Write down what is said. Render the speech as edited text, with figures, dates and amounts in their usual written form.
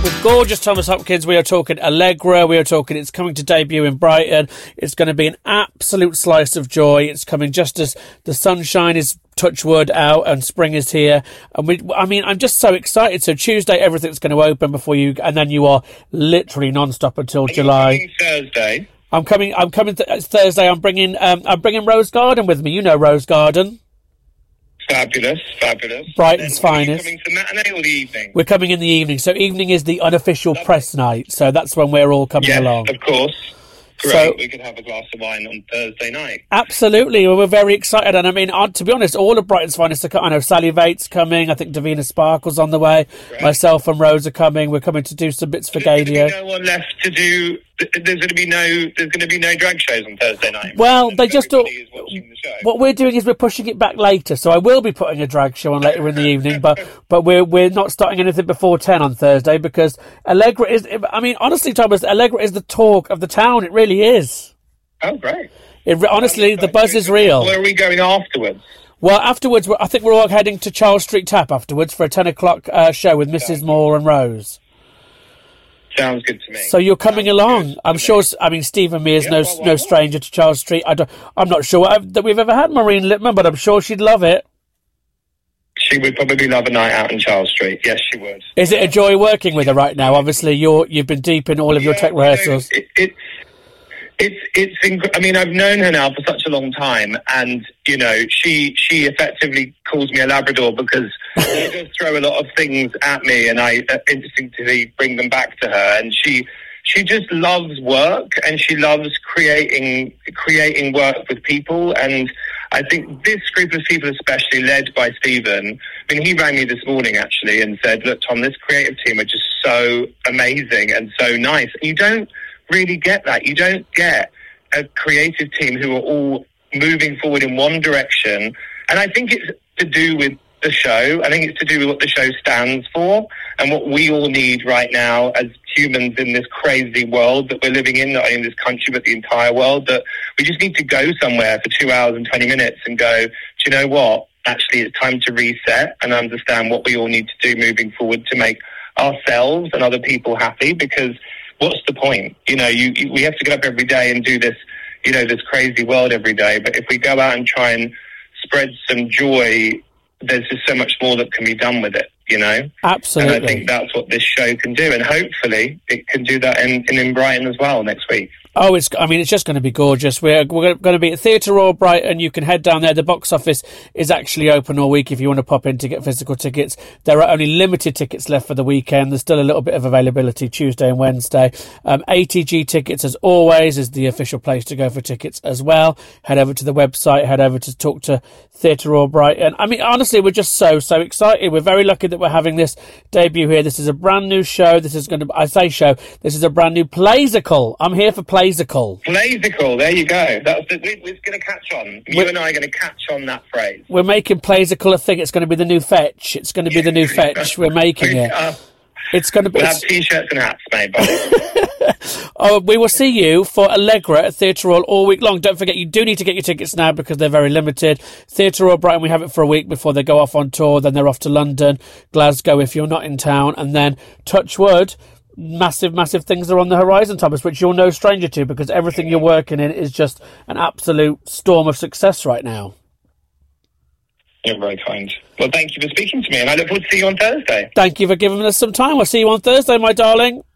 With gorgeous Thomas Hopkins, we are talking Allegra, we are talking it's coming to debut in Brighton. It's going to be an absolute slice of joy. It's coming just as the sunshine is, touch wood, out and spring is here. And I'm just so excited. So Tuesday, everything's going to open before you, and then you are literally non-stop until July. Thursday. I'm coming Thursday. I'm bringing Rose Garden with me. You know Rose Garden. Fabulous. Brighton's finest. Are you coming to the matinee or the evening? We're coming in the evening. So evening is the unofficial press night. So that's when we're all coming along. Yes, of course. Great. So, we could have a glass of wine on Thursday night. Absolutely. We're very excited. And I mean, to be honest, all of Brighton's finest are coming. I know Sally Vate's coming. I think Davina Sparkle's on the way. Great. Myself and Rose are coming. We're coming to do some bits for Gadio. There's no one left to do. There's going to be no drag shows on Thursday night. Well, they just thought. What we're doing is we're pushing it back later. So I will be putting a drag show on later in the evening, but we're not starting anything before 10 on Thursday because Allegra is. I mean, honestly, Thomas, Allegra is the talk of the town. It really is. Oh, great! Honestly, the buzz is real. Where are we going afterwards? Well, afterwards, I think we're all heading to Charles Street Tap afterwards for a 10 o'clock show with Mrs. Moore and Rose. Sounds good to me. So you're coming along. I'm sure. I mean, Steve and me is no stranger to Charles Street. I'm not sure that we've ever had Maureen Lipman, but I'm sure she'd love it. She would probably love a night out in Charles Street. Yes, she would. Is it a joy working with her right now? Obviously, you've been deep in all of your tech rehearsals. I mean, I've known her now for such a long time, and you know, she effectively calls me a Labrador because she does throw a lot of things at me, and I instinctively bring them back to her. And she just loves work, and she loves creating work with people. And I think this group of people, especially led by Stephen, I mean, he rang me this morning actually and said, "Look, Tom, this creative team are just so amazing and so nice." You don't really get that. You don't get a creative team who are all moving forward in one direction. And I think it's to do with the show. I think it's to do with what the show stands for and what we all need right now as humans in this crazy world that we're living in, not only in this country, but the entire world, that we just need to go somewhere for 2 hours and 20 minutes and go, do you know what? Actually, it's time to reset and understand what we all need to do moving forward to make ourselves and other people happy, because what's the point? You know, we have to get up every day and do this, you know, this crazy world every day. But if we go out and try and spread some joy, there's just so much more that can be done with it, you know? Absolutely. And I think that's what this show can do. And hopefully it can do that in Brighton as well next week. Oh, it's just going to be gorgeous. We're going to be at Theatre Royal Brighton. You can head down there. The box office is actually open all week if you want to pop in to get physical tickets. There are only limited tickets left for the weekend. There's still a little bit of availability Tuesday and Wednesday. ATG Tickets, as always, is the official place to go for tickets as well. Head over to the website. Head over to talk to Theatre Royal Brighton. I mean, honestly, we're just so excited. We're very lucky that we're having this debut here. This is a brand new show. This is this is a brand new Playsical. I'm here for Playsical. Playsical, there you go. It's going to catch on. You and I are going to catch on that phrase. We're making Playsical a thing. It's going to be the new fetch. It's going to be the new fetch. We're making it. It's going to be. We'll have t-shirts and hats made by we will see you for Allegra at Theatre Royal all week long. Don't forget, you do need to get your tickets now because they're very limited. Theatre Royal Brighton, we have it for a week before they go off on tour. Then they're off to London, Glasgow if you're not in town, and then touch wood. Massive things are on the horizon, Thomas, which you're no stranger to because everything you're working in is just an absolute storm of success right now. You're very kind. Well, thank you for speaking to me, and I look forward to seeing you on Thursday. Thank you for giving us some time. I'll see you on Thursday, my darling.